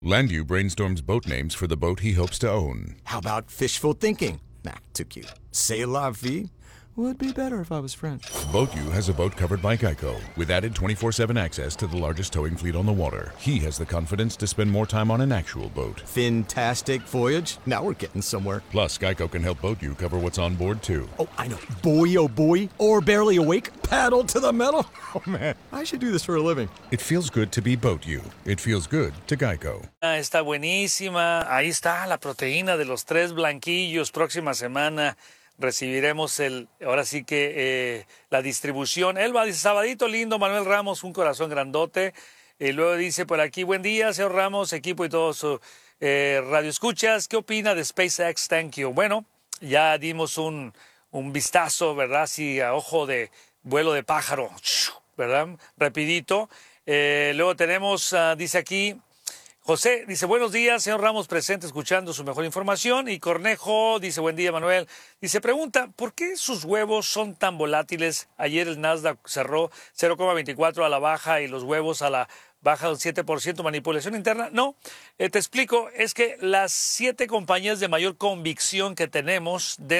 Landu brainstorms boat names for the boat he hopes to own. How about fishful thinking? Nah, too cute. C'est la vie? Would be better if I was French. BoatU has a boat covered by Geico, with added 24/7 access to the largest towing fleet on the water. He has the confidence to spend more time on an actual boat. Fantastic voyage. Now we're getting somewhere. Plus, Geico can help BoatU cover what's on board, too. Oh, I know. Boy, oh boy. Or barely awake. Paddle to the metal. Oh, man. I should do this for a living. It feels good to be BoatU. It feels good to Geico. Está buenísima. Ahí está la proteína de los tres blanquillos. Próxima semana recibiremos ahora sí que la distribución. Elba dice, sabadito lindo, Manuel Ramos, un corazón grandote. Y luego dice por aquí, buen día, señor Ramos, equipo y todos su radio escuchas. ¿Qué opina de SpaceX? Thank you. Bueno, ya dimos un vistazo, ¿verdad? Sí, a ojo de vuelo de pájaro, ¿verdad? Rapidito. Luego tenemos, dice aquí, José dice, buenos días, señor Ramos, presente, escuchando su mejor información. Y Cornejo dice, buen día, Manuel. Dice, pregunta, ¿por qué sus huevos son tan volátiles? Ayer el Nasdaq cerró 0,24 a la baja y los huevos a la baja un 7%, manipulación interna. No, te explico, es que las 7 compañías de mayor convicción que tenemos